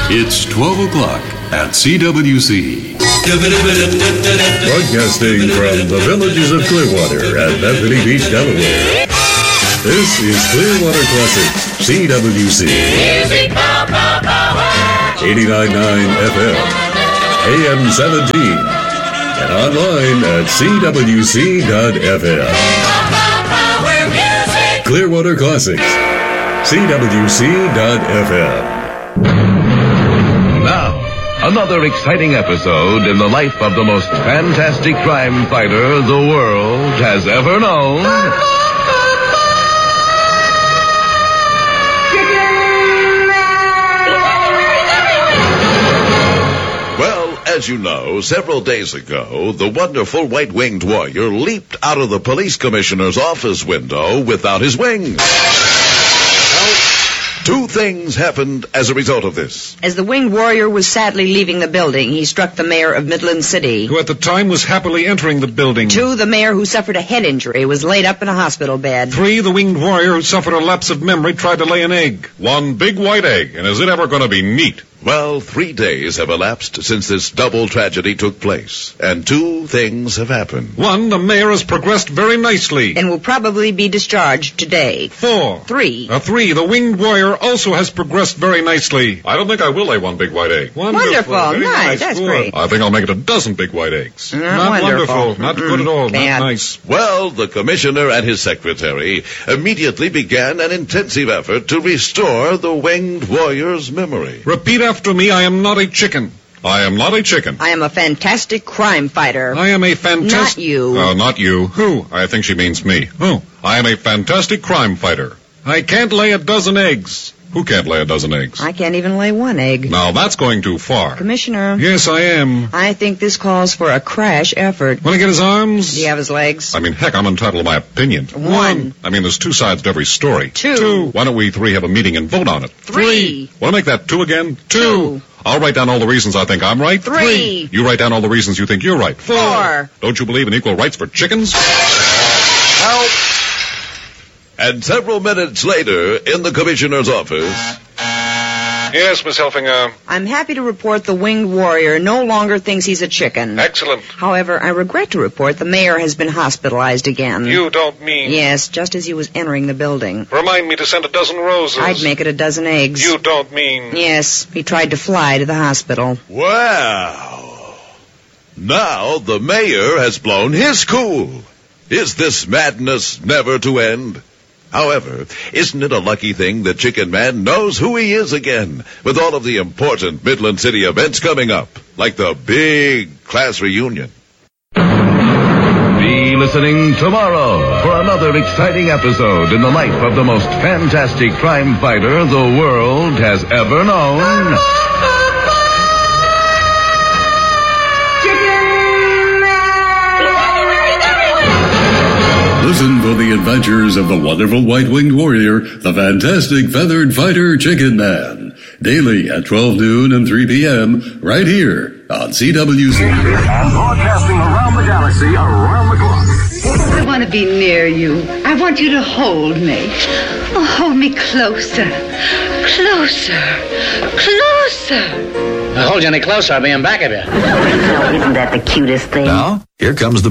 It's 12 o'clock at CWC. Broadcasting from the villages of Clearwater at Bethany Beach, Delaware. This is Clearwater Classics, CWC. Music power. 89.9 FM, AM 17, and online at CWC.FM. Clearwater Classics, CWC.FM. Now, another exciting episode in the life of the most fantastic crime fighter the world has ever known. Well, as you know, several days ago, the wonderful white-winged warrior leaped out of the police commissioner's office window without his wings. Two things happened as a result of this. As the winged warrior was sadly leaving the building, he struck the mayor of Midland City. Who at the time was happily entering the building. 2, the mayor who suffered a head injury was laid up in a hospital bed. 3, the winged warrior who suffered a lapse of memory tried to lay an egg. One big white egg, and is it ever going to be neat? Well, 3 days have elapsed since this double tragedy took place, and 2 things have happened. 1, the mayor has progressed very nicely. And will probably be discharged today. 4. 3, the winged warrior also has progressed very nicely. I don't think I will lay one big white egg. Wonderful. Very Nice. That's Good. great. I think I'll make it a dozen big white eggs. Not wonderful. Not good at all. Bad. Not nice. Well, the commissioner and his secretary immediately began an intensive effort to restore the winged warrior's memory. Repeat after me. I am not a chicken. I am not a chicken. I am a fantastic crime fighter. I am a fantastic... Not you. Not you. Who? I think she means me. Who? I am a fantastic crime fighter. I can't lay a dozen eggs. Who can't lay a dozen eggs? I can't even lay one egg. Now, that's going too far. Commissioner. Yes, I am. I think this calls for a crash effort. Want to get his arms? Do you have his legs? I mean, heck, I'm entitled to my opinion. 1, I mean, there's 2 sides to every story. 2, Why don't we 3 have a meeting and vote on it? 3, Want to make that 2 again? 2, I'll write down all the reasons I think I'm right. 3, You write down all the reasons you think you're right. 4. Don't you believe in equal rights for chickens? Help! And several minutes later, in the commissioner's office... Yes, Miss Helfinger. I'm happy to report the winged warrior no longer thinks he's a chicken. Excellent. However, I regret to report the mayor has been hospitalized again. You don't mean... Yes, just as he was entering the building. Remind me to send a dozen roses. I'd make it a dozen eggs. You don't mean... Yes, he tried to fly to the hospital. Wow! Now the mayor has blown his cool. Is this madness never to end? However, isn't it a lucky thing that Chicken Man knows who he is again, with all of the important Midland City events coming up, like the big class reunion? Be listening tomorrow for another exciting episode in the life of the most fantastic crime fighter the world has ever known. Listen for the adventures of the wonderful white-winged warrior, the fantastic feathered fighter Chicken Man. Daily at 12 noon and 3 p.m. right here on CWC. And broadcasting around the galaxy, around the clock. I want to be near you. I want you to hold me. Oh, hold me closer. Closer. Closer. If I hold you any closer, I'll be in back of you. Isn't that the cutest thing? Now, here comes the